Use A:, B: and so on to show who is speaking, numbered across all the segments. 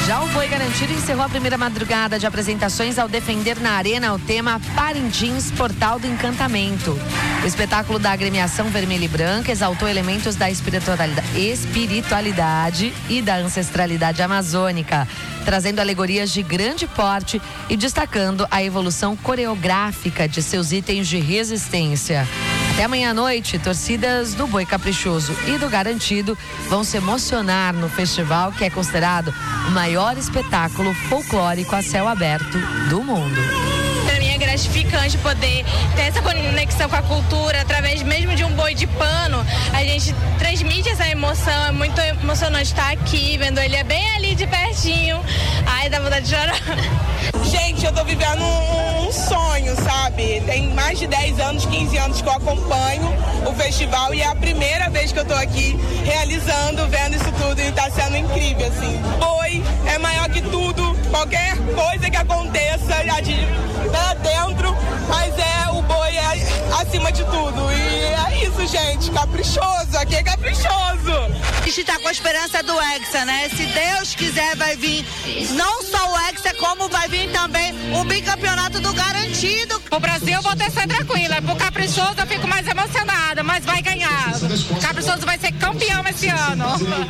A: Já o Boi Garantido encerrou a primeira madrugada de apresentações ao defender na arena o tema Parintins, Portal do Encantamento. O espetáculo da agremiação vermelha e branca exaltou elementos da espiritualidade e da ancestralidade amazônica, trazendo alegorias de grande porte e destacando a evolução coreográfica de seus itens de resistência. Até amanhã à noite, torcidas do Boi Caprichoso e do Garantido vão se emocionar no festival, que é considerado o maior espetáculo folclórico a céu aberto do mundo.
B: Para mim é gratificante poder ter essa conexão com a cultura através mesmo de um boi de pano. A gente transmite essa emoção, é muito emocionante estar aqui, vendo ele bem ali de pertinho. Ai, dá vontade de chorar.
C: Gente, eu tô vivendo um sonho, sabe? Tem mais de 10 anos, 15 anos que eu acompanho o festival e é a primeira vez que eu tô aqui realizando, vendo isso tudo e tá sendo incrível, assim. Boi é maior que tudo, qualquer coisa que aconteça lá dentro, mas o boi é acima de tudo. E é isso, gente, caprichoso, aqui é caprichoso.
D: A gente tá com a esperança do Hexa, né? Se Deus quiser, vai vir não só o Hexa, como vai vir também o bicampeonato do Garantido.
B: O Brasil eu vou descer tranquila, pro Caprichoso eu fico mais emocionada, mas vai ganhar. O Caprichoso vai ser campeão esse ano.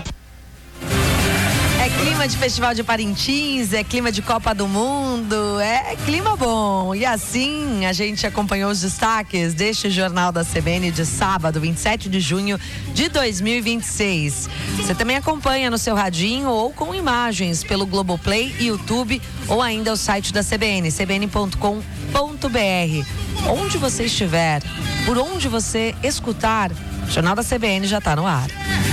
A: É clima de Festival de Parintins, é clima de Copa do Mundo, é clima bom. E assim a gente acompanhou os destaques deste Jornal da CBN de sábado, 27 de junho de 2026. Você também acompanha no seu radinho ou com imagens pelo Globoplay, YouTube ou ainda o site da CBN, cbn.com.br. Onde você estiver, por onde você escutar, o Jornal da CBN já está no ar.